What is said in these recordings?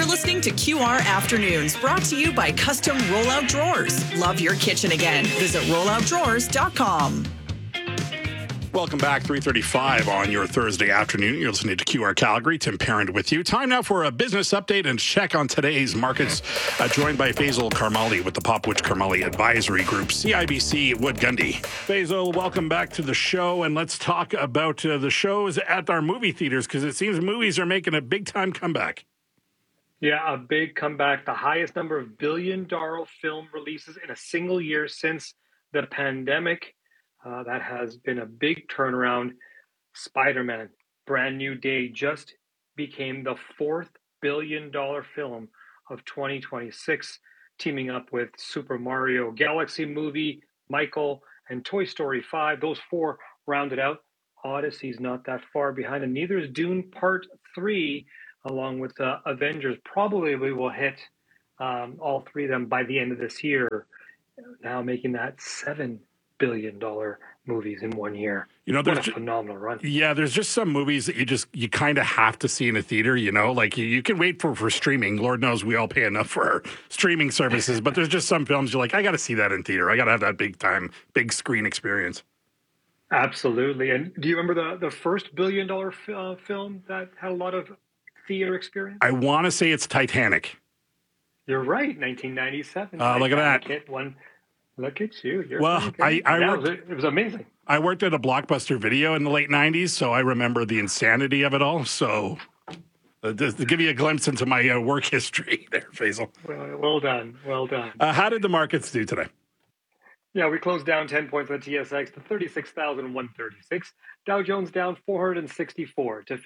listening to QR Afternoons, brought to you by Custom Rollout Drawers. Love your kitchen again. Visit rolloutdrawers.com. Welcome back, 3:35 on your Thursday afternoon. You're listening to QR Calgary. Tim Parent with you. Time now for a business update and check on today's markets. Joined by Faisal Karmali with the Popwich Karmali Advisory Group, CIBC Wood Gundy. Faisal, welcome back to the show, and let's talk about the shows at our movie theaters, because it seems movies are making a big-time comeback. Yeah, a big comeback. The highest number of billion-dollar film releases in a single year since the pandemic. That has been a big turnaround. Spider-Man, Brand New Day, just became the fourth billion-dollar film of 2026, teaming up with Super Mario Galaxy Movie, Michael, and Toy Story 5. Those four rounded out. Odyssey's not that far behind, and neither is Dune Part 3, along with Avengers. Probably we will hit all three of them by the end of this year, now making that $7 billion movies in 1 year. You know, what a phenomenal run. Yeah, there's just some movies that you kind of have to see in a theater, you know, like you can wait for streaming. Lord knows we all pay enough for our streaming services, but there's just some films you're like, I got to see that in theater. I got to have that big screen experience. Absolutely. And do you remember the first billion-dollar film that had a lot of theater experience? I want to say it's Titanic. You're right, 1997. Look at that. Hit one. Look at you. It was amazing. I worked at a Blockbuster Video in the late 90s, so I remember the insanity of it all. So just to give you a glimpse into my work history there, Faisal. Well done. Well done. How did the markets do today? Yeah, we closed down 10 points on the TSX to 36,136. Dow Jones down 464 to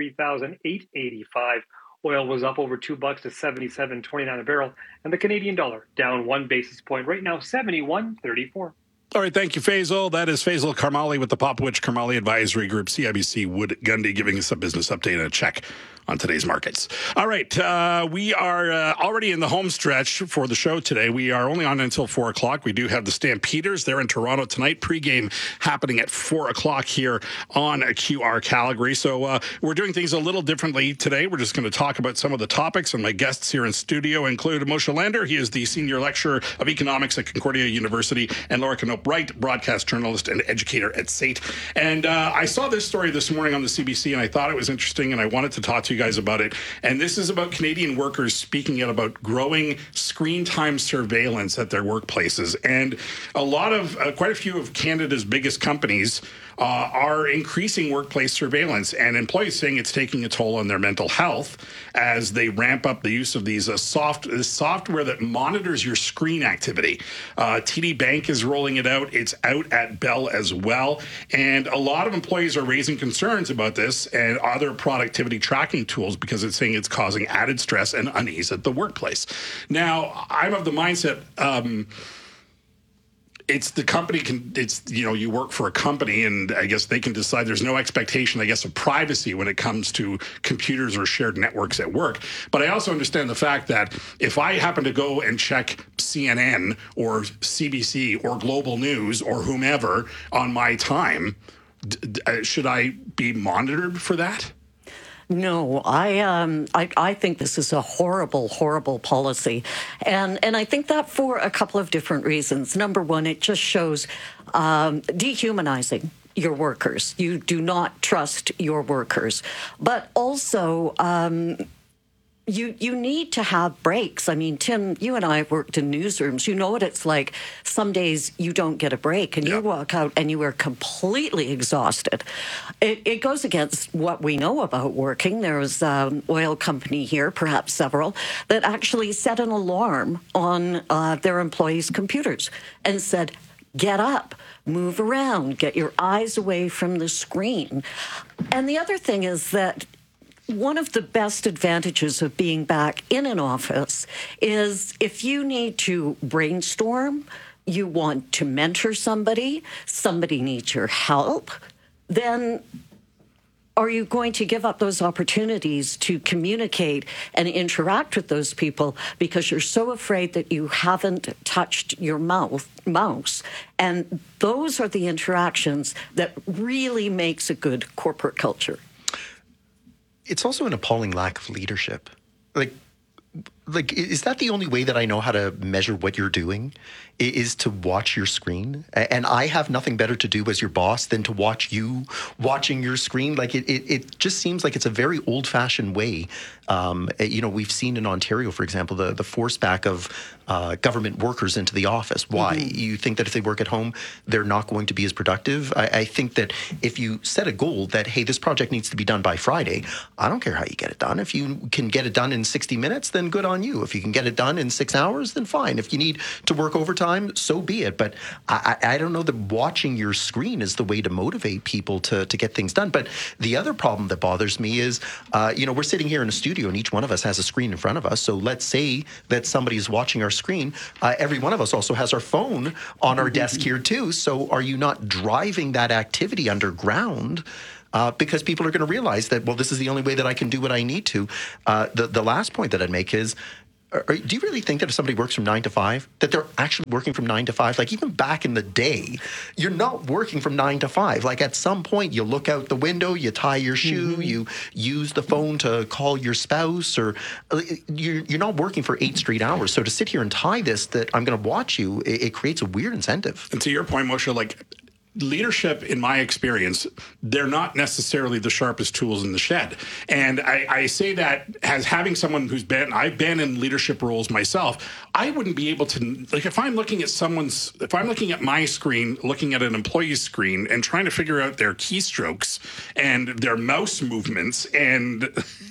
53,885. Oil was up over $2 to $77.29 a barrel, and the Canadian dollar down 1 basis point. Right now, 71.34. All right, thank you, Faisal. That is Faisal Karmali with the Popwich Karmali Advisory Group, CIBC Wood Gundy, giving us a business update and a check on today's markets. All right, we are already in the home stretch for the show today. We are only on until 4 o'clock. We do have the Stampeders. They're in Toronto tonight. Pregame happening at 4 o'clock here on QR Calgary. So we're doing things a little differently today. We're just going to talk about some of the topics, and my guests here in studio include Moshe Lander. He is the Senior Lecturer of Economics at Concordia University, and Laura Knope Wright, broadcast journalist and educator at SAIT. And I saw this story this morning on the CBC, and I thought it was interesting, and I wanted to talk to you guys about it. And this is about Canadian workers speaking out about growing screen time surveillance at their workplaces. And quite a few of Canada's biggest companies are increasing workplace surveillance, and employees saying it's taking a toll on their mental health as they ramp up the use of these software that monitors your screen activity. TD Bank is rolling it out. It's out at Bell as well. And a lot of employees are raising concerns about this and other productivity tracking tools because it's saying it's causing added stress and unease at the workplace. Now, I'm of the mindset, it's the company you work for a company, and I guess they can decide. There's no expectation, I guess, of privacy when it comes to computers or shared networks at work. But I also understand the fact that if I happen to go and check CNN or CBC or Global News or whomever on my time, should I be monitored for that? No, I think this is a horrible, horrible policy. And I think that for a couple of different reasons. Number one, it just shows dehumanizing your workers. You do not trust your workers. But also, you need to have breaks. I mean, Tim, you and I have worked in newsrooms. You know what it's like. Some days you don't get a break and you walk out and you are completely exhausted. It goes against what we know about working. There was an oil company here, perhaps several, that actually set an alarm on their employees' computers and said, get up, move around, get your eyes away from the screen. And the other thing is that one of the best advantages of being back in an office is if you need to brainstorm, you want to mentor somebody needs your help, then are you going to give up those opportunities to communicate and interact with those people because you're so afraid that you haven't touched your mouse? And those are the interactions that really makes a good corporate culture. It's also an appalling lack of leadership. Like, like, is that the only way that I know how to measure what you're doing? Is to watch your screen? And I have nothing better to do as your boss than to watch you watching your screen. Like, it just seems like it's a very old-fashioned way. We've seen in Ontario, for example, the force back of government workers into the office. Why? You think that if they work at home, they're not going to be as productive? I think that if you set a goal that, hey, this project needs to be done by Friday, I don't care how you get it done. If you can get it done in 60 minutes, then good on you. If you can get it done in 6 hours, then fine. If you need to work overtime, so be it. But I don't know that watching your screen is the way to motivate people to get things done. But the other problem that bothers me is, we're sitting here in a studio and each one of us has a screen in front of us. So let's say that somebody is watching our screen. Every one of us also has our phone on our desk here too. So are you not driving that activity underground? Because people are going to realize that, well, this is the only way that I can do what I need to. The last point that I'd make is, do you really think that if somebody works from 9 to 5, that they're actually working from 9 to 5? Like, even back in the day, you're not working from 9 to 5. Like, at some point, you look out the window, you tie your shoe, you use the phone to call your spouse, or you're not working for 8 straight hours. So to sit here and tie this, that I'm going to watch you, it creates a weird incentive. And to your point, Moshe, like, leadership, in my experience, they're not necessarily the sharpest tools in the shed. And I say that as having someone I've been in leadership roles myself, I wouldn't be able to, like, if I'm looking at my screen, looking at an employee's screen and trying to figure out their keystrokes and their mouse movements, and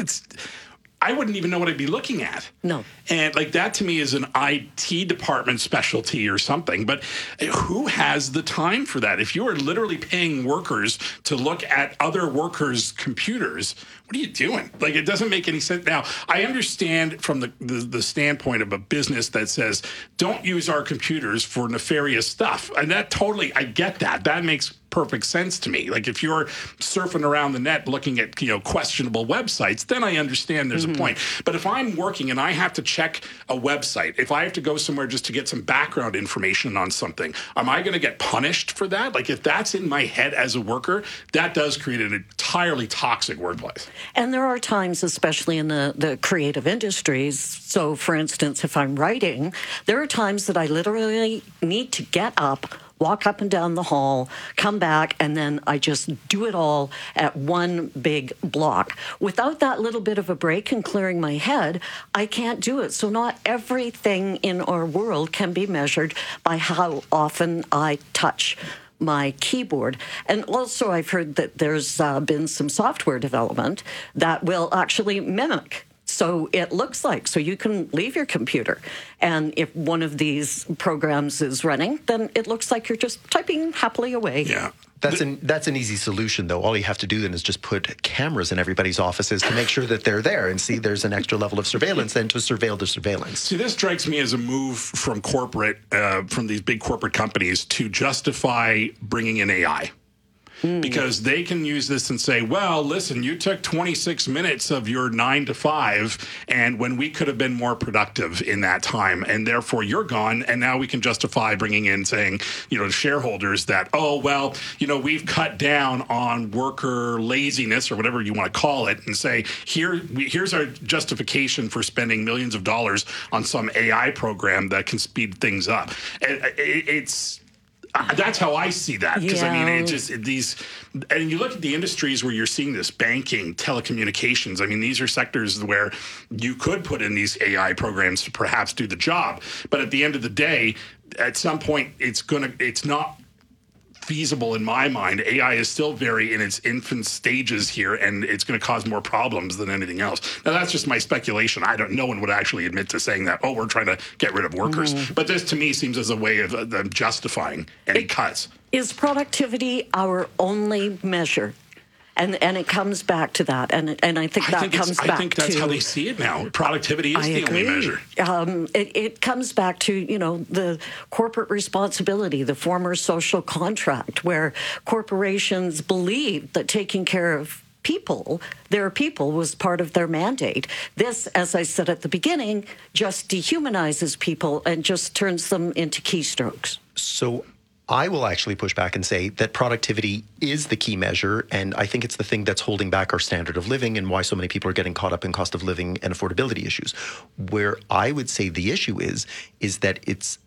I wouldn't even know what I'd be looking at. No. And like that to me is an IT department specialty or something. But who has the time for that? If you are literally paying workers to look at other workers' computers, what are you doing? Like, it doesn't make any sense. Now, I understand from the standpoint of a business that says, don't use our computers for nefarious stuff. And that totally, I get that. That makes perfect sense to me. Like, if you're surfing around the net looking at, questionable websites, then I understand there's a point. But if I'm working and I have to check a website, if I have to go somewhere just to get some background information on something, am I going to get punished for that? Like, if that's in my head as a worker, that does create an entirely toxic workplace. And there are times, especially in the creative industries, so for instance, if I'm writing, there are times that I literally need to get up, walk up and down the hall, come back, and then I just do it all at one big block. Without that little bit of a break and clearing my head, I can't do it. So not everything in our world can be measured by how often I touch my keyboard. And also I've heard that there's been some software development that will actually mimic. So it looks like, so you can leave your computer, and if one of these programs is running, then it looks like you're just typing happily away. Yeah. That's an easy solution, though. All you have to do then is just put cameras in everybody's offices to make sure that they're there, and see there's an extra level of surveillance then to surveil the surveillance. See, this strikes me as a move from from these big corporate companies to justify bringing in AI. Because they can use this and say, well, listen, you took 26 minutes of your 9 to 5, and when we could have been more productive in that time, and therefore you're gone, and now we can justify bringing in saying, to shareholders that, oh, well, we've cut down on worker laziness or whatever you want to call it, and say, here's our justification for spending millions of dollars on some AI program that can speed things up. That's how I see that. Because, and you look at the industries where you're seeing this, banking, telecommunications. I mean, these are sectors where you could put in these AI programs to perhaps do the job. But at the end of the day, at some point, it's not feasible in my mind. AI is still very in its infant stages here, and it's going to cause more problems than anything else. Now, that's just my speculation. No one would actually admit to saying that, we're trying to get rid of workers. But this, to me, seems as a way of them justifying any cuts. Is productivity our only measure? And it comes back to that, and I think I think that's how they see it now. Productivity is the only measure. It comes back to the corporate responsibility, the former social contract, where corporations believed that taking care of their people was part of their mandate. This, as I said at the beginning, just dehumanizes people and just turns them into keystrokes. So I will actually push back and say that productivity is the key measure. And I think it's the thing that's holding back our standard of living and why so many people are getting caught up in cost of living and affordability issues. Where I would say the issue is that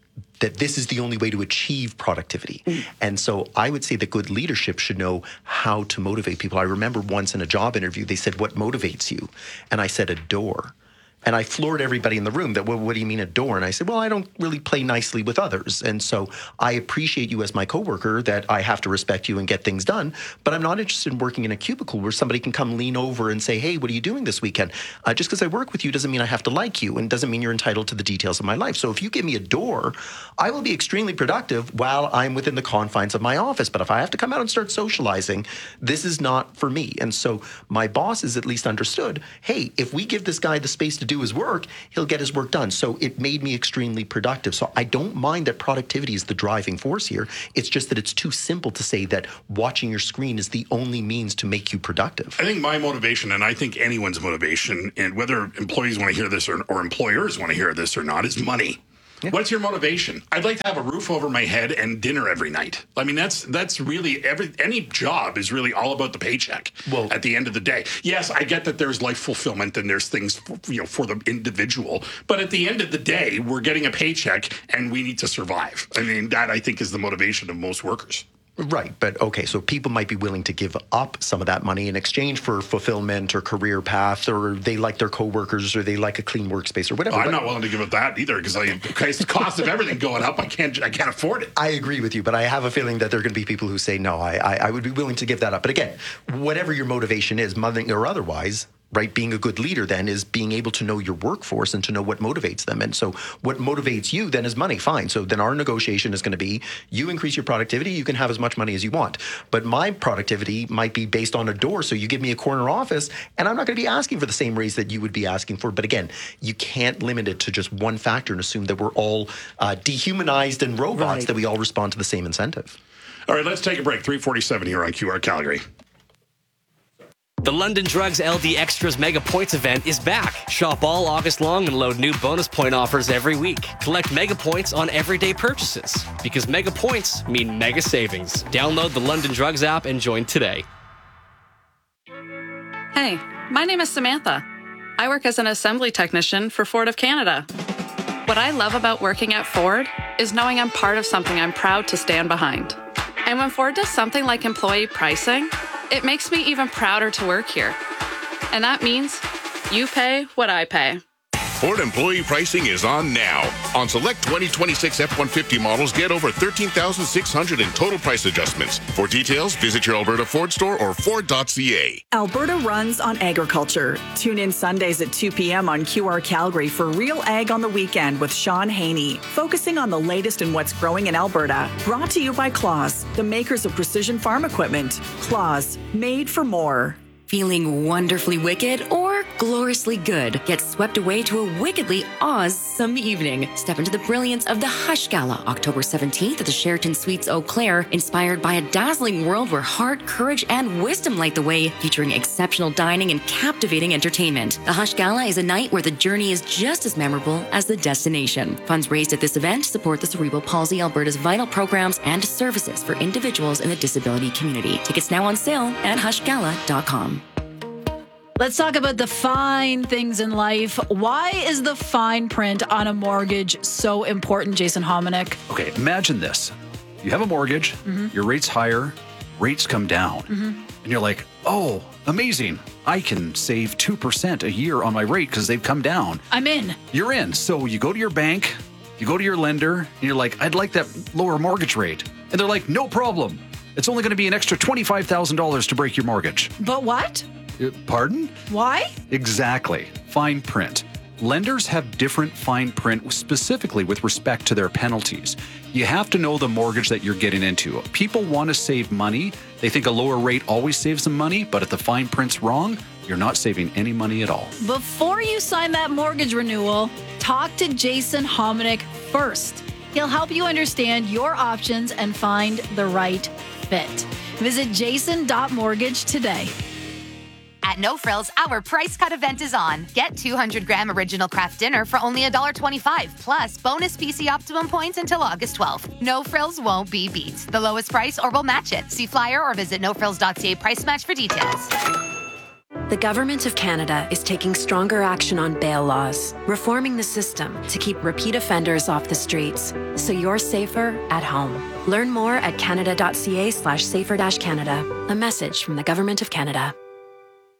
this is the only way to achieve productivity. And so I would say that good leadership should know how to motivate people. I remember once in a job interview, they said, "What motivates you?" And I said, "A door." And I floored everybody in the room that, well, what do you mean a door? And I said, well, I don't really play nicely with others. And so I appreciate you as my coworker, that I have to respect you and get things done. But I'm not interested in working in a cubicle where somebody can come lean over and say, hey, what are you doing this weekend? Just because I work with you doesn't mean I have to like you, and doesn't mean you're entitled to the details of my life. So if you give me a door, I will be extremely productive while I'm within the confines of my office. But if I have to come out and start socializing, this is not for me. And so my boss is at least understood, hey, if we give this guy the space to do his work, he'll get his work done. So it made me extremely productive. So I don't mind that productivity is the driving force here. It's just that it's too simple to say that watching your screen is the only means to make you productive. I think my motivation, and I think anyone's motivation, and whether employees want to hear this or employers want to hear this or not, is money. Yeah. What's your motivation? I'd like to have a roof over my head and dinner every night. I mean, that's really any job is really all about the paycheck. Well, at the end of the day, yes, I get that there's life fulfillment and there's things for the individual, but at the end of the day, we're getting a paycheck and we need to survive. I mean, that I think is the motivation of most workers. Right. But okay, so people might be willing to give up some of that money in exchange for fulfillment or career path, or they like their coworkers, or they like a clean workspace or whatever. I'm not willing to give up that either, because the cost of everything going up, I can't afford it. I agree with you, but I have a feeling that there are going to be people who say, no, I would be willing to give that up. But again, whatever your motivation is, money or otherwise, right, being a good leader then is being able to know your workforce and to know what motivates them. And so what motivates you then is money. Fine. So then our negotiation is going to be, you increase your productivity, you can have as much money as you want. But my productivity might be based on a door. So you give me a corner office and I'm not going to be asking for the same raise that you would be asking for. But again, you can't limit it to just one factor and assume that we're all dehumanized and robots, right, that we all respond to the same incentive. All right, let's take a break. 3:47 here on QR Calgary. The London Drugs LD Extras Mega Points event is back. Shop all August long and load new bonus point offers every week. Collect Mega Points on everyday purchases, because Mega Points mean mega savings. Download the London Drugs app and join today. Hey, my name is Samantha. I work as an assembly technician for Ford of Canada. What I love about working at Ford is knowing I'm part of something I'm proud to stand behind. And when Ford does something like employee pricing, it makes me even prouder to work here. And that means you pay what I pay. Ford employee pricing is on now. On select 2026 F-150 models, get over $13,600 in total price adjustments. For details, visit your Alberta Ford store or Ford.ca. Alberta runs on agriculture. Tune in Sundays at 2 p.m. on QR Calgary for Real Ag on the Weekend with Sean Haney, focusing on the latest in what's growing in Alberta. Brought to you by Claas, the makers of precision farm equipment. Claas, made for more. Feeling wonderfully wicked or gloriously good? Get swept away to a wickedly awesome evening. Step into the brilliance of the Hush Gala, October 17th at the Sheraton Suites Eau Claire, inspired by a dazzling world where heart, courage, and wisdom light the way, featuring exceptional dining and captivating entertainment. The Hush Gala is a night where the journey is just as memorable as the destination. Funds raised at this event support the Cerebral Palsy Alberta's vital programs and services for individuals in the disability community. Tickets now on sale at hushgala.com. Let's talk about the fine things in life. Why is the fine print on a mortgage so important, Jason Hominick? Okay, imagine this. You have a mortgage, your rate's higher, rates come down. And you're like, oh, amazing. I can save 2% a year on my rate because they've come down. I'm in. You're in. So you go to your bank, you go to your lender, and you're like, I'd like that lower mortgage rate. And they're like, no problem. It's only going to be an extra $25,000 to break your mortgage. But what? Pardon? Why? Exactly. Fine print. Lenders have different fine print specifically with respect to their penalties. You have to know the mortgage that you're getting into. People want to save money. They think a lower rate always saves them money, but if the fine print's wrong, you're not saving any money at all. Before you sign that mortgage renewal, talk to Jason Hominick first. He'll help you understand your options and find the right fit. Visit jason.mortgage today. At No Frills, our price cut event is on. Get 200-gram original craft dinner for only $1.25, plus bonus PC Optimum points until August 12th. No Frills won't be beat. The lowest price or we'll match it. See flyer or visit nofrills.ca price match for details. The Government of Canada is taking stronger action on bail laws, reforming the system to keep repeat offenders off the streets, so you're safer at home. Learn more at canada.ca/safer-canada. A message from the Government of Canada.